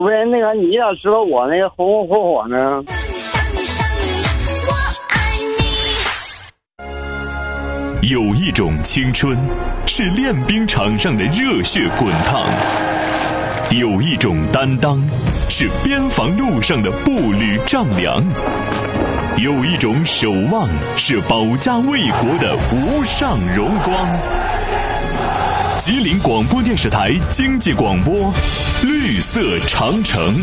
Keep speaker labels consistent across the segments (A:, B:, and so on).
A: 喂，那个你要知道我那个红红火火呢？
B: 有一种青春是练兵场上的热血滚烫，有一种担当是边防路上的步履丈量，有一种守望是保家卫国的无上荣光。吉林广播电视台经济广播，绿色长城。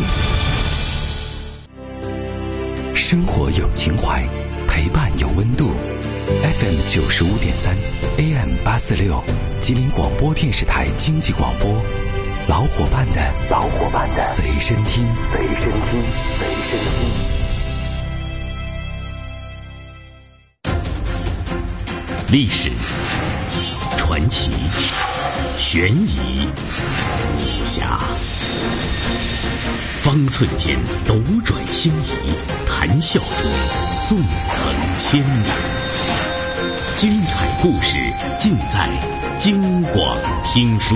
C: 生活有情怀，陪伴有温度。FM 95.3 AM 846，吉林广播电视台经济广播，老伙伴的随身听。
D: 历史、传奇、悬疑、武侠，方寸间斗转星移，谈笑中纵横千年。精彩故事尽在京广听书。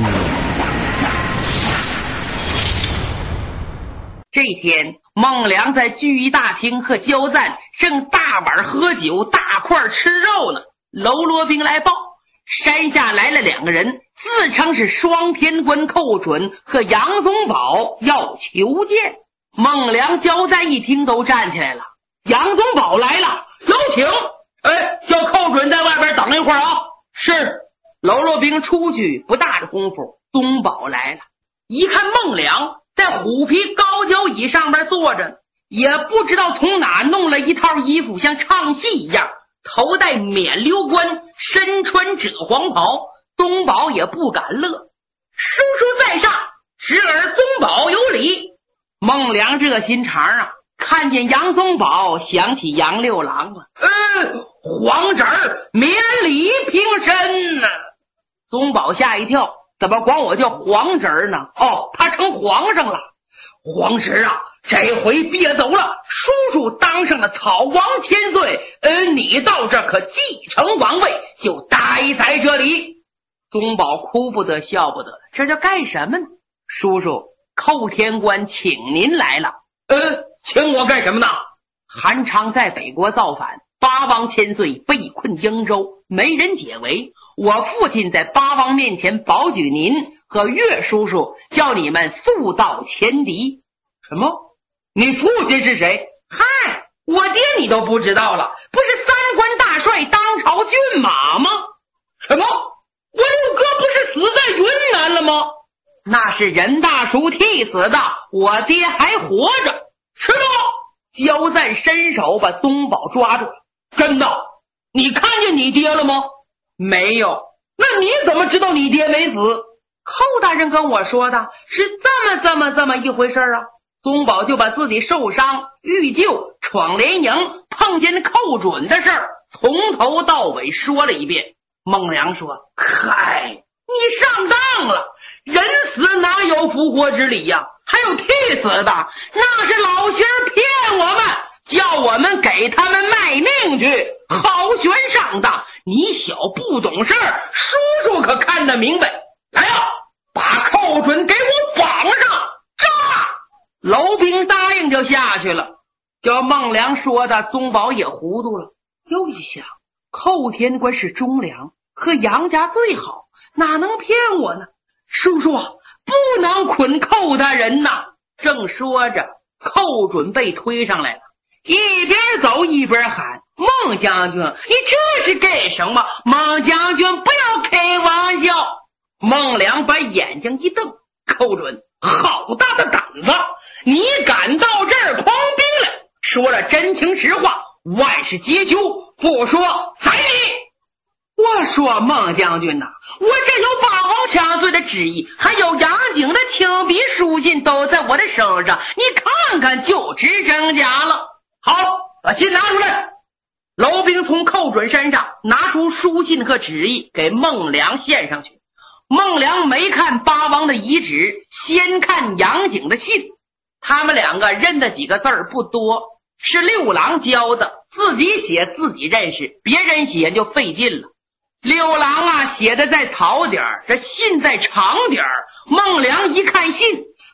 E: 这天，孟良在聚义大厅和焦赞正大碗喝酒，大块吃肉呢。喽啰兵来报，山下来了2个人，自称是双天官寇准和杨宗保，要求见。孟良、焦赞一听都站起来了。杨宗保来了，有请。叫寇准在外边等一会儿啊。是。喽啰兵出去不大的功夫，宗保来了，一看孟良在虎皮高脚椅上边坐着，也不知道从哪弄了一套衣服，像唱戏一样，头戴冕旒冠，身穿赭黄袍。宗保也不敢乐，叔叔在上，侄儿宗保有礼。孟良这心肠啊，看见杨宗保想起杨六郎了。皇侄儿免礼平身呢。宗保吓一跳，怎么管我叫皇侄儿呢？他成皇上了。皇侄啊，这回别走了，叔叔当上了草王千岁，你到这可继承王位，就待在这里。宗保哭不得笑不得，这叫干什么呢？叔叔，寇天官请您来了。请我干什么呢？韩昌在北国造反，八王千岁被困荆州，没人解围。我父亲在八王面前保举您和岳叔叔，叫你们速到前敌。什么？你父亲是谁？嗨，我爹你都不知道了，不是三官大帅当朝骏马吗？什么？我六哥不是死在云南了吗？那是任大叔替死的，我爹还活着。吃了！焦赞伸手把宗保抓住。真的？你看见你爹了吗？没有。那你怎么知道你爹没死？寇大人跟我说的，是这么一回事啊。宗保就把自己受伤、遇救、闯联营、碰见寇准的事儿从头到尾说了一遍。孟良说：嗨，你上当了，人死哪有复活之理呀？还有替死的，那是老仙儿骗我们，叫我们给他们卖命去，好悬上当。你小不懂事儿，叔叔可看得明白。来呀，把寇准给我绑上，炸！楼兵答应就下去了。叫孟良说的，宗保也糊涂了，又一想，寇天官是忠良，和杨家最好，哪能骗我呢？叔叔不能捆寇大人呐！正说着，寇准被推上来了，一边走一边喊：孟将军，你这是干什么？孟将军不要开玩笑！孟良把眼睛一瞪：寇准，好大的胆子，你敢到这儿狂兵来！说了真情实话，万事皆休，不说宰你！我说孟将军呐，我这有八王千岁的旨意，还有杨景的亲笔书信都在我的手上，你看看就知真假了。好，把信拿出来。楼兵从寇准身上拿出书信和旨意给孟良献上去。孟良没看八王的遗旨，先看杨景的信。他们2个认的几个字儿不多，是六郎教的，自己写自己认识，别人写就费劲了。六郎啊写的在草点儿，这信在长点儿。孟良一看信，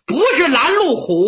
E: 不是拦路虎。